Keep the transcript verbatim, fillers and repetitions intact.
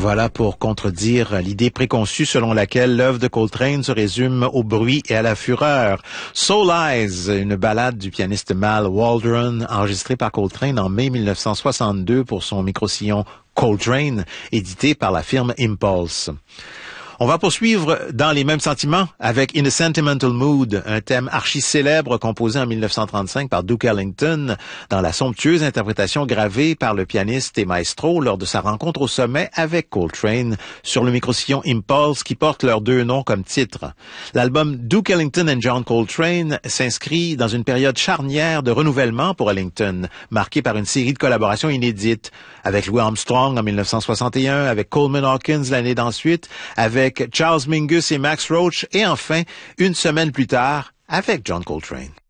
Voilà pour contredire l'idée préconçue selon laquelle l'œuvre de Coltrane se résume au bruit et à la fureur. Soul Eyes, une ballade du pianiste Mal Waldron, enregistrée par Coltrane en mai mille neuf cent soixante-deux pour son micro-sillon Coltrane, édité par la firme Impulse. On va poursuivre dans les mêmes sentiments avec In a Sentimental Mood, un thème archi-célèbre composé en mille neuf cent trente-cinq par Duke Ellington dans la somptueuse interprétation gravée par le pianiste et maestro lors de sa rencontre au sommet avec Coltrane sur le micro-sillon Impulse qui porte leurs deux noms comme titre. L'album Duke Ellington and John Coltrane s'inscrit dans une période charnière de renouvellement pour Ellington, marquée par une série de collaborations inédites avec Louis Armstrong en mille neuf cent soixante et un, avec Coleman Hawkins l'année d'ensuite, avec Charles Mingus et Max Roach, et enfin, une semaine plus tard, avec John Coltrane.